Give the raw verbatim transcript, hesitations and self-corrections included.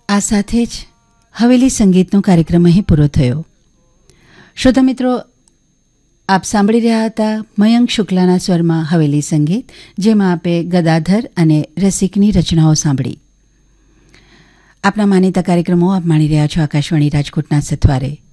આ સાથે જ હવેલી સંગીતનો કાર્યક્રમ અહીં પૂરો થયો. શ્રોતા મિત્રો, આપ સાંભળી રહ્યા હતા મયંક શુક્લાના સ્વરમાં હવેલી સંગીત, જેમાં આપે ગદાધર અને રસિકની રચનાઓ સાંભળી. આપણા માનીતા કાર્યક્રમો આપ માણી રહ્યા છો આકાશવાણી રાજકોટના સથવારે.